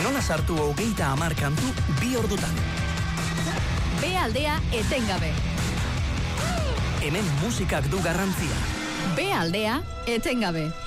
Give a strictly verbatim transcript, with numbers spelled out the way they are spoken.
Nola sartu hogeita hamar kantu bi ordutan. B aldea etengabe. Hemen musikak du garrantzia. B aldea etengabe.